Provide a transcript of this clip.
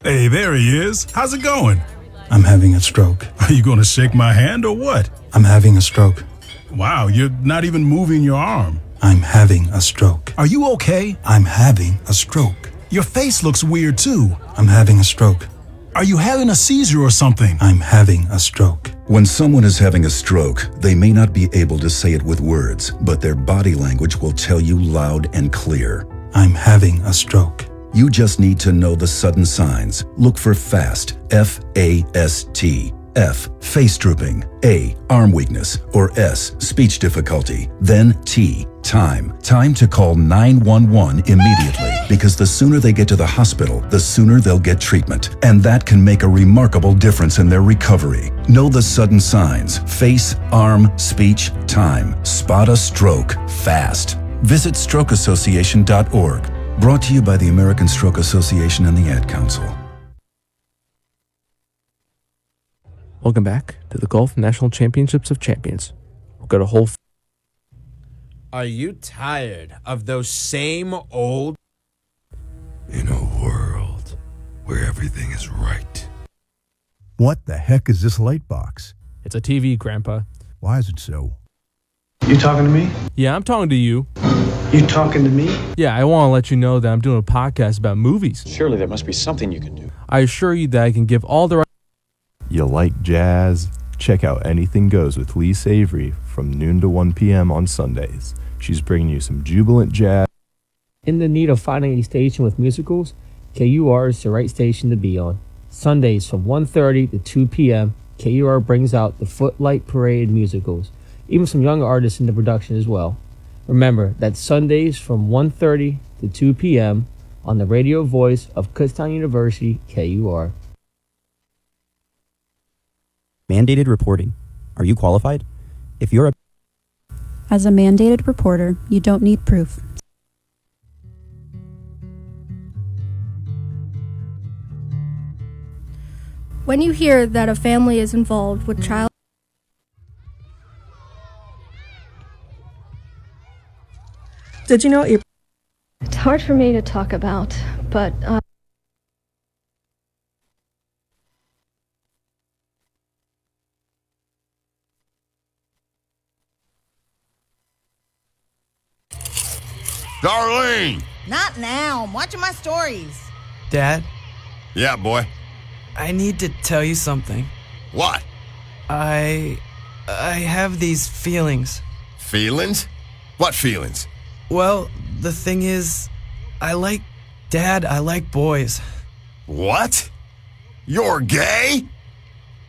Hey, there he is. How's it going? I'm having a stroke. Are you going to shake my hand or what? I'm having a stroke. Wow, you're not even moving your arm. I'm having a stroke. Are you okay? I'm having a stroke. Your face looks weird too. I'm having a stroke. Are you having a seizure or something? I'm having a stroke. When someone is having a stroke, they may not be able to say it with words, but their body language will tell you loud and clear. I'm having a stroke. You just need to know the sudden signs. Look for FAST, F-A-S-T. F, face drooping. A, arm weakness. Or S, speech difficulty. Then T, time. Time to call 911 immediately, because the sooner they get to the hospital, the sooner they'll get treatment. And that can make a remarkable difference in their recovery. Know the sudden signs. Face, arm, speech, time. Spot a stroke fast. Visit strokeassociation.org. Brought to you by the American Stroke Association and the Ad Council. Welcome back to the Golf National Championships of Champions. We'll go to hole. Are you tired of those same old... In a world where everything is right. What the heck is this light box? It's a TV, Grandpa. Why is it so? You talking to me? Yeah, I'm talking to you. You talking to me? Yeah, I want to let you know that I'm doing a podcast about movies. Surely there must be something you can do. I assure you that I can give all the right... You like jazz? Check out Anything Goes with Lee Savory from noon to 1 p.m. on Sundays. She's bringing you some jubilant jazz. In the need of finding a station with musicals, KUR is the right station to be on. Sundays from 1:30 to 2 p.m., KUR brings out the Footlight Parade musicals, even some young artists in the production as well. Remember, that's Sundays from 1:30 to 2 p.m. on the radio voice of Kutztown University, KUR. Mandated reporting. Are you qualified? If you're a... As a mandated reporter, you don't need proof. When you hear that a family is involved with child... Did you know It's hard for me to talk about, but... Darlene! Not now. I'm watching my stories. Dad? Yeah, boy? I need to tell you something. What? I have these feelings. Feelings? What feelings? Well, the thing is, I like boys. What? You're gay?